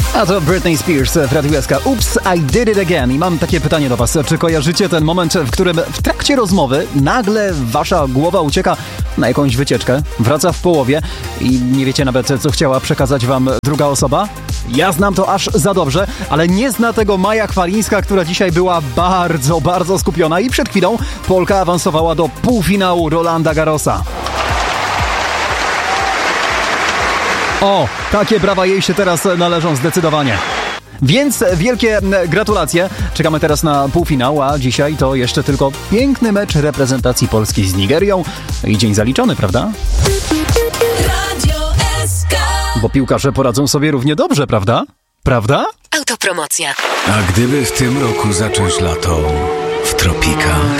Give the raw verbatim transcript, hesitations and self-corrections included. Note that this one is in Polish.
A to Britney Spears w Radiu S K. Oops, I did it again. I mam takie pytanie do was. Czy kojarzycie ten moment, w którym w trakcie rozmowy nagle wasza głowa ucieka na jakąś wycieczkę, wraca w połowie i nie wiecie nawet, co chciała przekazać wam druga osoba? Ja znam to aż za dobrze, ale nie zna tego Maja Chwalińska, która dzisiaj była bardzo, bardzo skupiona i przed chwilą Polka awansowała do półfinału Rolanda Garrosa. O, takie brawa jej się teraz należą zdecydowanie. Więc wielkie gratulacje. Czekamy teraz na półfinał, a dzisiaj to jeszcze tylko piękny mecz reprezentacji Polski z Nigerią. I dzień zaliczony, prawda? Radio S K. Bo piłkarze poradzą sobie równie dobrze, prawda? Prawda? Autopromocja. A gdyby w tym roku zacząć lato w tropikach?